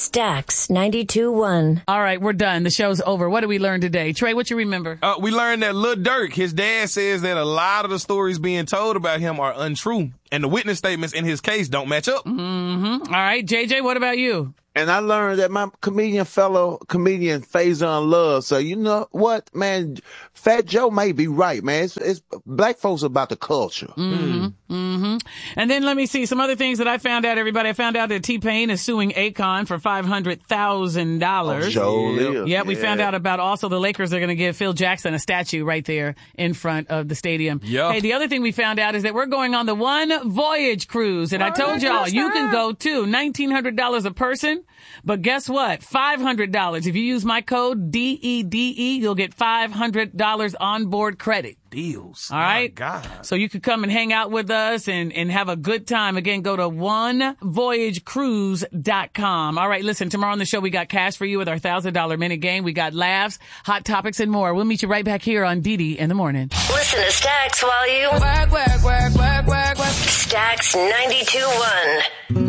Stax 92.1. All right, we're done. The show's over. What did we learn today? Trey, what you remember? We learned that Lil Durk, his dad says that a lot of the stories being told about him are untrue, and the witness statements in his case don't match up. Mm-hmm. All right, JJ, what about you? And I learned that my fellow comedian Faison Love. So you know what, man? Fat Joe may be right, man. It's black folks about the culture. Mm-hmm. Mm-hmm. And then let me see some other things that I found out, everybody. I found out that T-Pain is suing Akon for $500,000. Oh, yeah, we found out about also the Lakers are going to give Phil Jackson a statue right there in front of the stadium. Yep. Hey, the other thing we found out is that we're going on the One Voyage cruise. And I told y'all, you can go too. $1,900 a person. But guess what? $500. If you use my code DEDE, you'll get $500 onboard credit. Deals. All right. My God. So you could come and hang out with us and have a good time. Again, go to onevoyagecruise.com. All right. Listen, tomorrow on the show, we got cash for you with our $1,000 minute game. We got laughs, hot topics, and more. We'll meet you right back here on DD in the morning. Listen to Stax while you work. Stax 92.1.